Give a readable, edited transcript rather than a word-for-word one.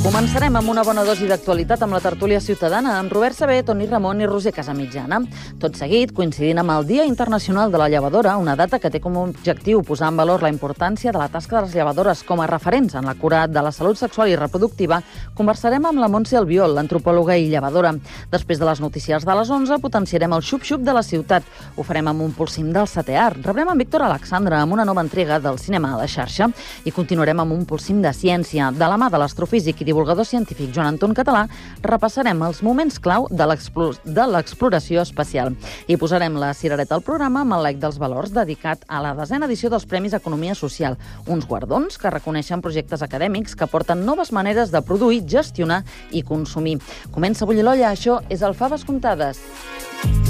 Començarem amb una bona dosi d'actualitat amb la tertúlia ciutadana amb Robert Sabé, Toni Ramon i Roser Casamitjana. Tot seguit, coincidint amb el Dia Internacional de la Llevadora, una data que té com a objectiu posar en valor la importància de la tasca de les llevadores com a referents en la cura de la salut sexual i reproductiva, conversarem amb la Montse Albiol, l'antropòloga i llevadora. Després de les notícies de les 11, potenciarem el xup-xup de la ciutat. Ho farem amb un polsim del setè art. Rebrem en Víctor Alexandre amb una nova entrega del cinema a la xarxa i continuarem amb un polsim de ciència. De la mà de l'astrofísic i divulgador científic Joan Anton Català, repassarem els moments clau de l'exploració espacial. I posarem la cirereta al programa amb el Lec dels Valors, dedicat a la 10a edició dels Premis Economia Social, uns guardons que reconeixen projectes acadèmics que aporten noves maneres de produir, gestionar i consumir. Comença a bullir l'olla, això és el Faves Comptades.